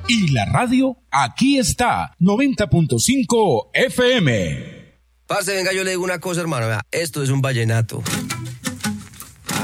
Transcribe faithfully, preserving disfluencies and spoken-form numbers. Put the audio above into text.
Y la radio, aquí está, noventa punto cinco F M. Parce, venga, yo le digo una cosa, hermano. Vea, esto es un vallenato.